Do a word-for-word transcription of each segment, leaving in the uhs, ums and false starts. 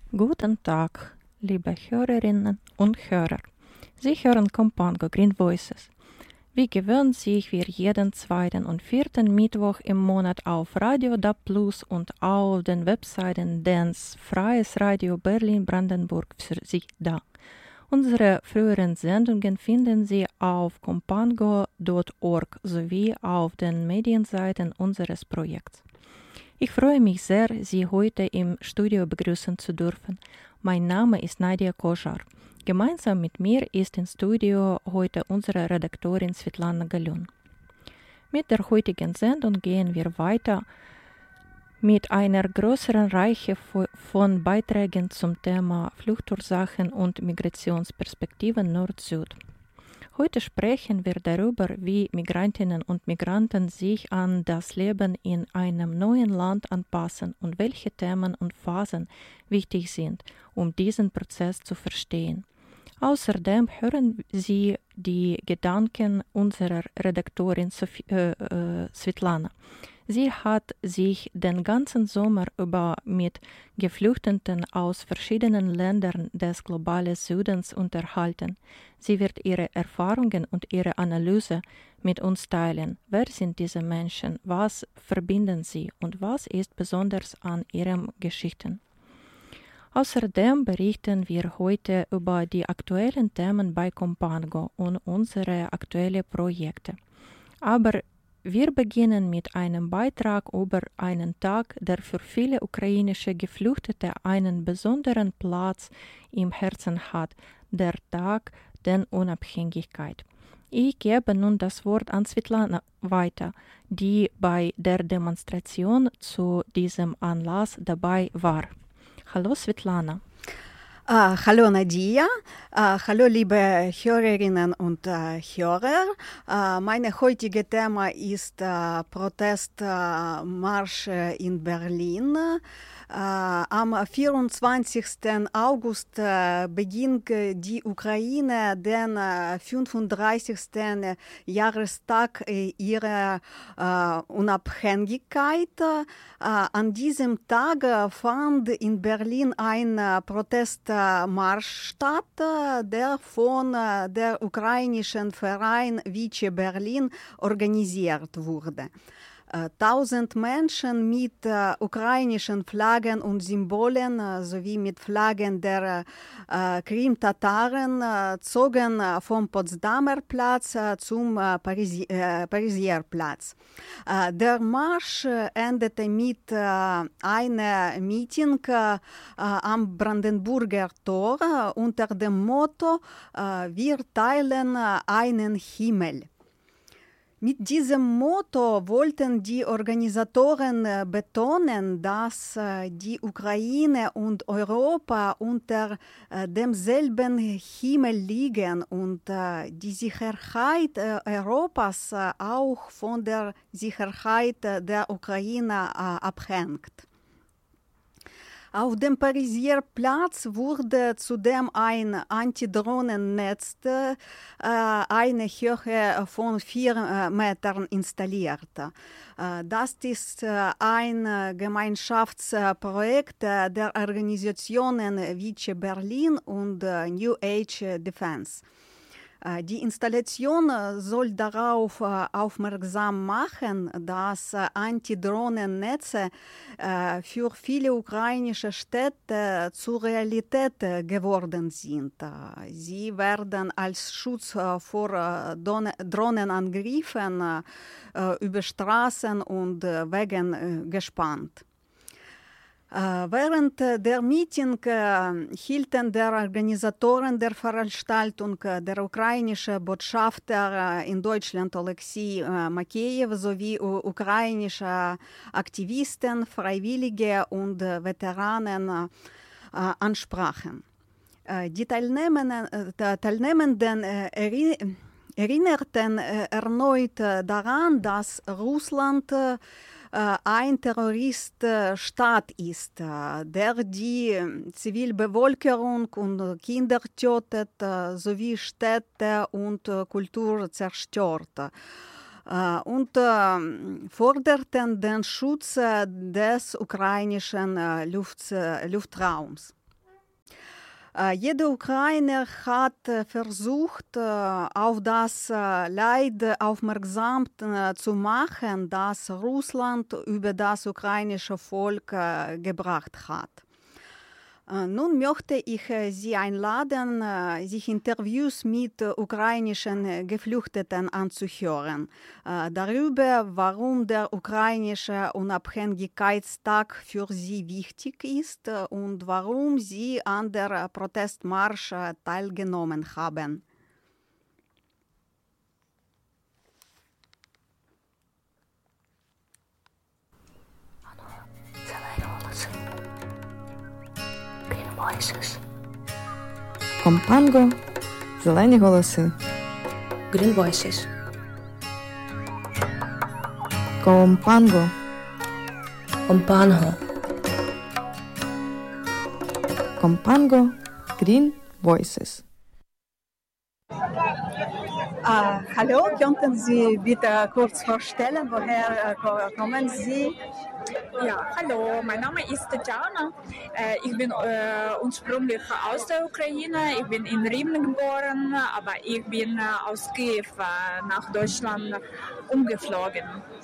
Guten Tag, liebe Hörerinnen und Hörer. Sie hören Kompango Green Voices. Wie gewöhnt sich wir jeden zweiten und vierten Mittwoch im Monat auf Radio D A B Plus und auf den Webseiten Dance Freies Radio Berlin-Brandenburg für Sie da. Unsere früheren Sendungen finden Sie auf kompango punkt org sowie auf den Medienseiten unseres Projekts. Ich freue mich sehr, Sie heute im Studio begrüßen zu dürfen. Mein Name ist Nadia Koschar. Gemeinsam mit mir ist im Studio heute unsere Redaktorin Svetlana Galun. Mit der heutigen Sendung gehen wir weiter mit einer größeren Reihe von Beiträgen zum Thema Fluchtursachen und Migrationsperspektiven Nord-Süd. Heute sprechen wir darüber, wie Migrantinnen und Migranten sich an das Leben in einem neuen Land anpassen und welche Themen und Phasen wichtig sind, um diesen Prozess zu verstehen. Außerdem hören Sie die Gedanken unserer Redaktorin Sophie, äh, äh, Svetlana. Sie hat sich den ganzen Sommer über mit Geflüchteten aus verschiedenen Ländern des globalen Südens unterhalten. Sie wird ihre Erfahrungen und ihre Analyse mit uns teilen. Wer sind diese Menschen? Was verbinden sie? Und was ist besonders an ihren Geschichten? Außerdem berichten wir heute über die aktuellen Themen bei Kompango und unsere aktuellen Projekte. Aber wir beginnen mit einem Beitrag über einen Tag, der für viele ukrainische Geflüchtete einen besonderen Platz im Herzen hat, der Tag der Unabhängigkeit. Ich gebe nun das Wort an Svetlana weiter, die bei der Demonstration zu diesem Anlass dabei war. Hallo Svetlana. Uh, hallo Nadia, uh, hallo liebe Hörerinnen und uh, Hörer. Uh, meine heutige Thema ist uh, Protestmarsch uh, in Berlin. Uh, am vierundzwanzigsten August uh, beginnt die Ukraine den uh, fünfunddreißigsten Jahrestag ihrer uh, Unabhängigkeit. Uh, an diesem Tag fand in Berlin ein uh, Protestmarsch statt, der von uh, der ukrainischen Verein Vice Berlin organisiert wurde. Tausend Menschen mit äh, ukrainischen Flaggen und Symbolen äh, sowie mit Flaggen der äh, Krim-Tataren äh, zogen äh, vom Potsdamer Platz äh, zum äh, Parisi äh, Parisierplatz. Äh, der Marsch äh, endete mit äh, einem Meeting äh, am Brandenburger Tor äh, unter dem Motto äh, „Wir teilen äh, einen Himmel“. Mit diesem Motto wollten die Organisatoren äh, betonen, dass äh, die Ukraine und Europa unter äh, demselben Himmel liegen und äh, die Sicherheit äh, Europas äh, auch von der Sicherheit äh, der Ukraine äh, abhängt. Auf dem Parisierplatz wurde zudem ein Antidrohnennetz, äh, eine Höhe von vier äh, Metern installiert. Äh, das ist äh, ein Gemeinschaftsprojekt äh, der Organisationen Vice Berlin und äh, New Age Defense. Die Installation soll darauf aufmerksam machen, dass Antidrohnennetze für viele ukrainische Städte zur Realität geworden sind. Sie werden als Schutz vor Drohnenangriffen über Straßen und Wegen gespannt. Während der Meeting hielten der Organisatoren der Veranstaltung, der ukrainische Botschafter in Deutschland Alexei Makeyev sowie ukrainische Aktivisten, Freiwillige und Veteranen Ansprachen. Die Teilnehmenden, Teilnehmenden erinnerten erneut daran, dass Russland ein Terroriststaat ist, der die Zivilbevölkerung und Kinder tötet, sowie Städte und Kultur zerstört. Und forderten den Schutz des ukrainischen Luft, Luftraums. Äh, jeder Ukrainer hat äh, versucht, äh, auf das äh, Leid aufmerksam äh, zu machen, das Russland über das ukrainische Volk äh, gebracht hat. Äh, nun möchte ich äh, Sie einladen, äh, sich Interviews mit äh, ukrainischen äh, Geflüchteten anzuhören, äh, darüber, warum der ukrainische Unabhängigkeitstag für sie wichtig ist äh, und warum sie an der äh, Protestmarsch äh, teilgenommen haben. Voices. Компанго, зелені голоси. Green Voices. Компанго. Компанго. Компанго, Green Voices. Uh, hallo, könnten Sie bitte kurz vorstellen, woher uh, kommen Sie? Ja, hallo, mein Name ist Tatjana. Äh, ich bin äh, ursprünglich aus der Ukraine. Ich bin in Rivne geboren, aber ich bin äh, aus Kiew äh, nach Deutschland umgeflogen.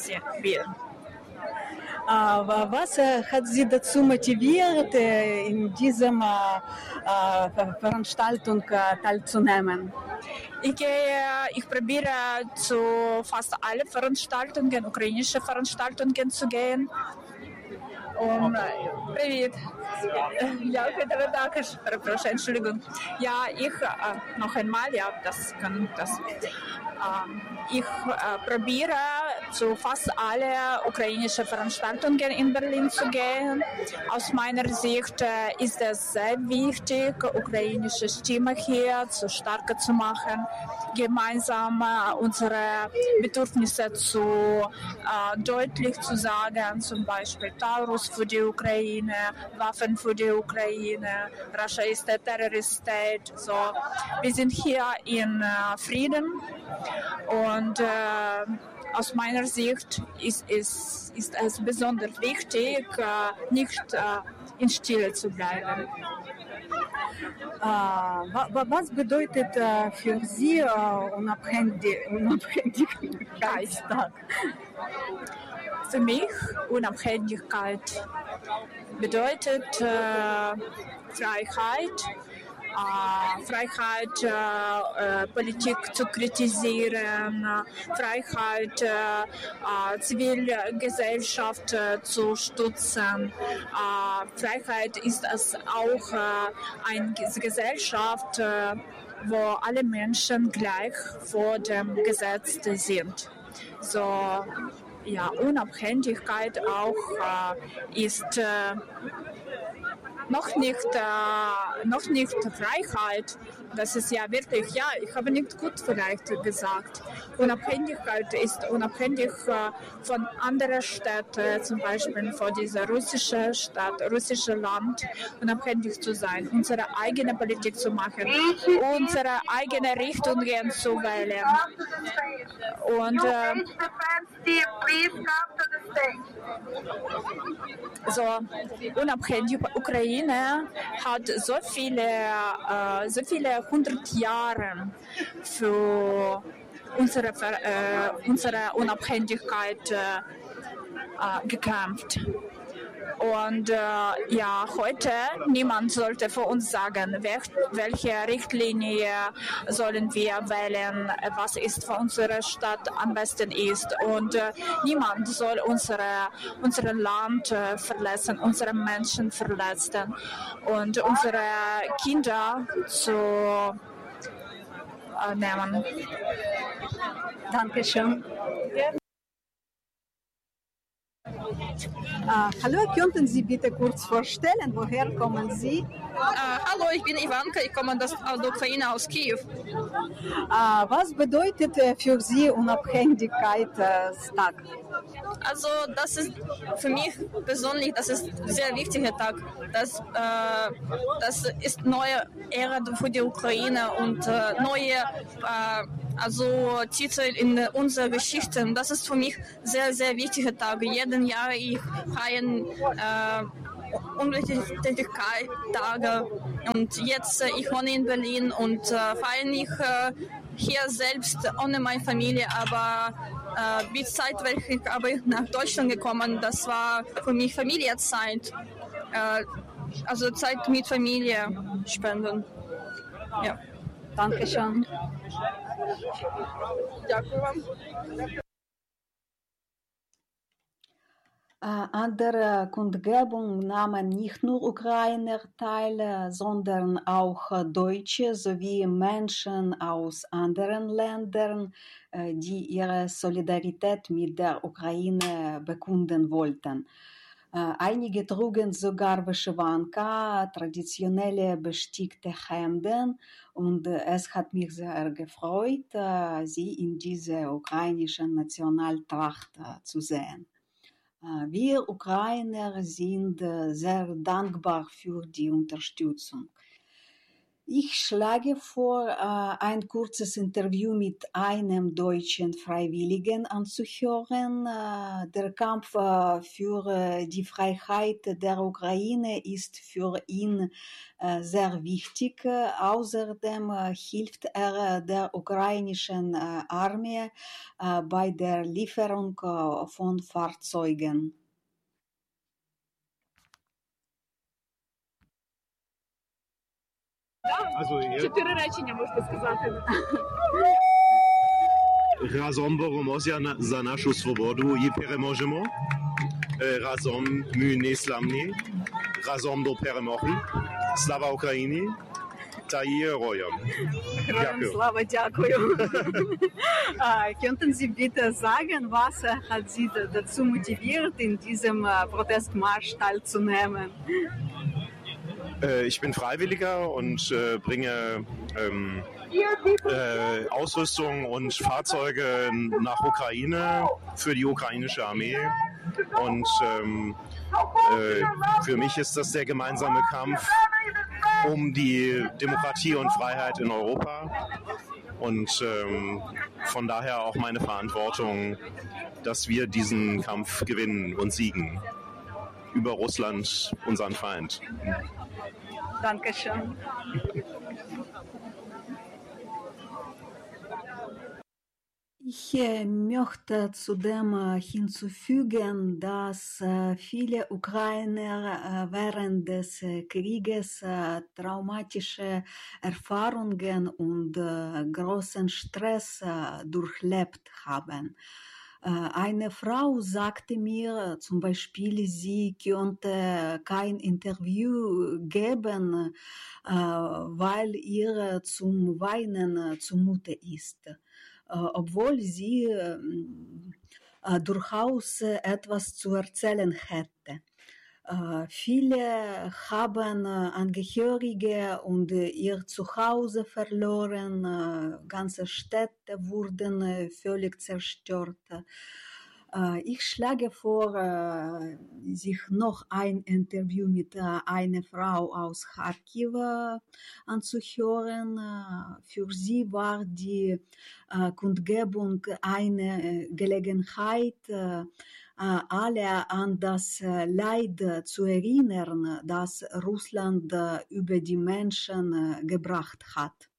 Uh, was äh, hat Sie dazu motiviert, äh, in dieser äh, Veranstaltung äh, teilzunehmen? Ich gehe, ich probiere zu fast allen Veranstaltungen, ukrainische Veranstaltungen zu gehen. Um, привіт. Ja, danke, Entschuldigung. Ja, ich, äh, noch einmal, ja, das kann, das, äh, ich äh, probiere zu fast alle ukrainischen Veranstaltungen in Berlin zu gehen. Aus meiner Sicht äh, ist es sehr wichtig, ukrainische Stimme hier zu stark zu machen, gemeinsam äh, unsere Bedürfnisse zu äh, deutlich zu sagen, zum Beispiel Taurus für die Ukraine, Waffen für die Ukraine, Russia ist a terrorist state. So, wir sind hier in äh, Frieden und äh, aus meiner Sicht ist, ist, ist es besonders wichtig, äh, nicht äh, in Stille zu bleiben. Uh, was bedeutet uh, für Sie uh, Unabhängigkeitstag? Für mich Unabhängigkeit bedeutet äh, Freiheit, äh, Freiheit, äh, äh, Politik zu kritisieren, Freiheit, äh, Zivilgesellschaft äh, zu stützen. Äh, Freiheit ist es auch äh, eine Gesellschaft, äh, wo alle Menschen gleich vor dem Gesetz sind. So, ja, Unabhängigkeit auch äh, ist äh, noch nicht, äh, noch nicht Freiheit. Das ist ja wirklich, ja, ich habe nicht gut vielleicht gesagt. Unabhängigkeit ist unabhängig äh, von anderen Städten, zum Beispiel von dieser russischen Stadt, russischen Land, unabhängig zu sein, unsere eigene Politik zu machen, unsere eigene Richtungen zu wählen. Und äh, so, unabhängig Ukraine hat so viele, äh, so viele hundert Jahre für unsere, äh, unsere Unabhängigkeit äh, gekämpft. Und äh, ja, heute niemand sollte für uns sagen, welche Richtlinie sollen wir wählen, was ist für unsere Stadt am besten ist. Und äh, niemand soll unsere, unser Land äh, verletzen, unsere Menschen verletzen und unsere Kinder zu äh, nehmen. Dankeschön. Uh, hallo, könnten Sie bitte kurz vorstellen, woher kommen Sie? Uh, hallo, ich bin Ivanka, ich komme aus der Ukraine, aus Kiew. Uh, was bedeutet für Sie Unabhängigkeitstag? Also das ist für mich persönlich, das ist ein sehr wichtiger Tag. Das, äh, das ist neue Ära für die Ukraine und äh, neue äh, also Titel in unserer Geschichte. Das ist für mich sehr, sehr wichtiger Tag. Jeden Jahr ich feiere äh, Untätigkeit-Tage. Und jetzt, äh, ich wohne in Berlin und äh, feiere nicht äh, hier selbst ohne meine Familie, aber äh, die Zeit, welche ich aber nach Deutschland gekommen, das war für mich Familienzeit. Äh, also Zeit mit Familie spenden. Ja. Dankeschön. Дякую вам. Äh, an der Kundgebung nahmen nicht nur Ukrainer teil, sondern auch äh, Deutsche sowie Menschen aus anderen Ländern, äh, die ihre Solidarität mit der Ukraine bekunden wollten. Äh, einige trugen sogar Vyshyvanka, traditionelle bestickte Hemden, und äh, es hat mich sehr gefreut, äh, sie in dieser ukrainischen Nationaltracht äh, zu sehen. Wir Ukrainer sind sehr dankbar für die Unterstützung. Ich schlage vor, ein kurzes Interview mit einem deutschen Freiwilligen anzuhören. Der Kampf für die Freiheit der Ukraine ist für ihn sehr wichtig. Außerdem hilft er der ukrainischen Armee bei der Lieferung von Fahrzeugen. Чотири речення можете сказати. Разом боремося за нашу свободу і переможемо. Разом ми не слабні. Разом до перемоги. Слава Україні та її героям. Героям слава, дякую. Könnten Sie bitte sagen, was hat Sie dazu motiviert, in diesem Protestmarsch teilzunehmen? Ich bin Freiwilliger und äh, bringe ähm, äh, Ausrüstung und Fahrzeuge nach Ukraine für die ukrainische Armee. Und ähm, äh, für mich ist das der gemeinsame Kampf um die Demokratie und Freiheit in Europa. Und ähm, von daher auch meine Verantwortung, dass wir diesen Kampf gewinnen und siegen über Russland, unseren Feind. Dankeschön. Ich möchte zudem hinzufügen, dass viele Ukrainer während des Krieges traumatische Erfahrungen und großen Stress durchlebt haben. Eine Frau sagte mir zum Beispiel, sie könnte kein Interview geben, weil ihr zum Weinen zumute ist, obwohl sie durchaus etwas zu erzählen hätte. Uh, viele haben uh, Angehörige und uh, ihr Zuhause verloren, uh, ganze Städte wurden uh, völlig zerstört. Uh, ich schlage vor, uh, sich noch ein Interview mit uh, einer Frau aus Kharkiv uh, anzuhören. Uh, für sie war die uh, Kundgebung eine Gelegenheit, uh, alle an das Leid zu erinnern, das Russland über die Menschen gebracht hat.